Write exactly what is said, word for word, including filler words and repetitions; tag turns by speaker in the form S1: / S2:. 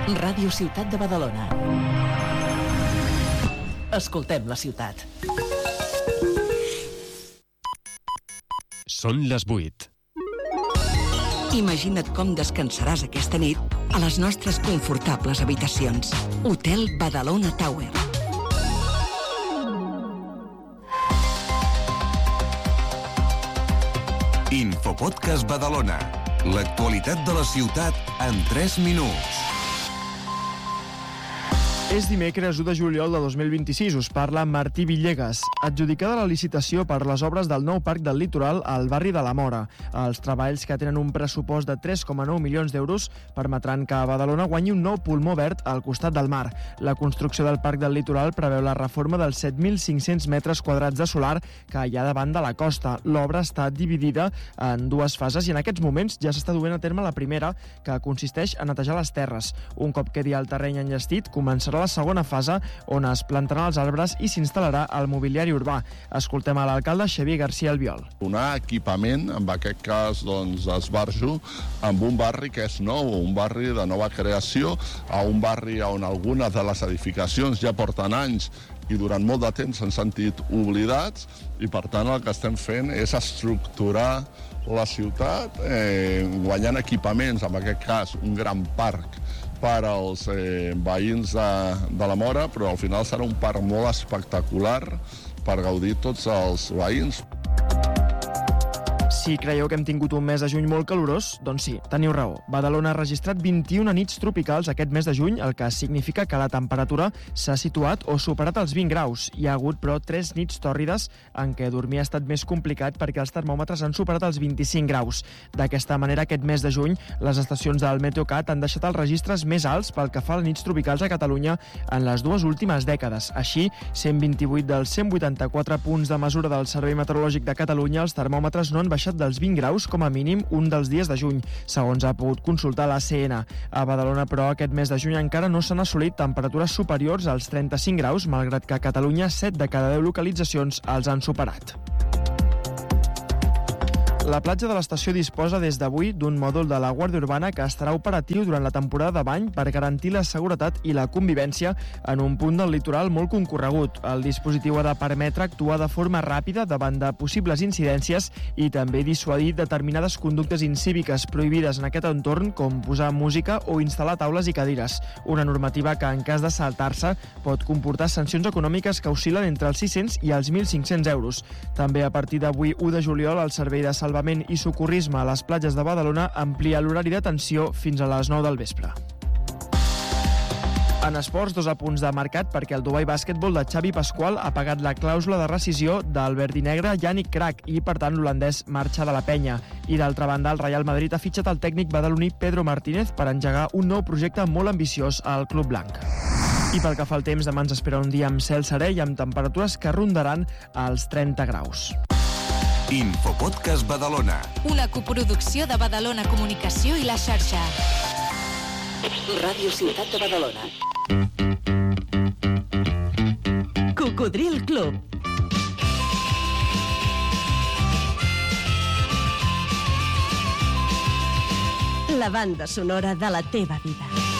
S1: Ràdio Ciutat de Badalona. Escoltem la ciutat.
S2: Són les vuit.
S3: Imagina't com descansaràs aquesta nit a les nostres confortables habitacions. Hotel Badalona Tower.
S4: Infopodcast Badalona. L'actualitat de la ciutat en tres minuts.
S5: És dimecres u de juliol de dos mil vint-i-sis. Us parla Martí Villegas. Adjudicada la licitació per les obres del nou Parc del Litoral al barri de la Mora. Els treballs, que tenen un pressupost de tres coma nou milions d'euros, permetran que Badalona guanyi un nou pulmó verd al costat del mar. La construcció del Parc del Litoral preveu la reforma dels set mil cinc-cents metres quadrats de solar que hi ha davant de la costa. L'obra està dividida en dues fases i en aquests moments ja s'està duent a terme la primera, que consisteix en netejar les terres. Un cop quedi el terreny enllestit, començarà la segona fase, on es plantaran els arbres i s'instal·larà el mobiliari urbà. Escoltem a l'alcalde Xavier García Albiol.
S6: Donar equipament, en aquest cas doncs, esbarjo, amb un barri que és nou, un barri de nova creació, a un barri on algunes de les edificacions ja porten anys i durant molt de temps s'han sentit oblidats, i per tant el que estem fent és estructurar la ciutat, eh, guanyant equipaments, en aquest cas un gran parc per als eh, veïns de, de la Mora, però al final serà un parc molt espectacular per gaudir tots els veïns.
S5: Si creieu que hem tingut un mes de juny molt calorós, doncs sí, teniu raó. Badalona ha registrat vint-i-una nits tropicals aquest mes de juny, el que significa que la temperatura s'ha situat o superat els vint graus. Hi ha hagut, però, tres nits tòrrides en què dormir ha estat més complicat perquè els termòmetres han superat els vint-i-cinc graus. D'aquesta manera, aquest mes de juny, les estacions del Meteocat han deixat els registres més alts pel que fa a nits tropicals a Catalunya en les dues últimes dècades. Així, cent vint-i-vuit dels cent vuitanta-quatre punts de mesura del Servei Meteorològic de Catalunya, els termòmetres no han baixat dels vint graus com a mínim un dels dies de juny, segons ha pogut consultar l'A C N. A Badalona, però, aquest mes de juny encara no s'han assolit temperatures superiors als trenta-cinc graus, malgrat que a Catalunya set de cada deu localitzacions els han superat. La platja de l'estació disposa des d'avui d'un mòdul de la Guàrdia Urbana que estarà operatiu durant la temporada de bany per garantir la seguretat i la convivència en un punt del litoral molt concorregut. El dispositiu ha de permetre actuar de forma ràpida davant de possibles incidències i també dissuadir determinades conductes incíviques prohibides en aquest entorn, com posar música o instal·lar taules i cadires. Una normativa que, en cas de saltar-se, pot comportar sancions econòmiques que oscil·len entre els sis-cents i els mil cinc-cents euros. També a partir d'avui, u de juliol, el Servei de Salvament i Socorrisme a les platges de Badalona amplia l'horari d'atenció fins a les nou del vespre. En esports, dos apunts de mercat perquè el Dubai Bàsquetbol de Xavi Pasqual ha pagat la clàusula de rescisió del verdinegre Yannick Crac i, per tant, l'holandès marxa de la penya. I, d'altra banda, el Real Madrid ha fitxat el tècnic badaloní Pedro Martínez per engegar un nou projecte molt ambiciós al Club Blanc. I pel que fa al temps, demà ens espera un dia amb cel serè i amb temperatures que rondaran els trenta graus.
S4: Infopodcast Badalona.
S7: Una coproducció de Badalona Comunicació i la xarxa.
S1: Ràdio Ciutat de Badalona.
S3: Cocodril Club. La banda sonora de la teva vida.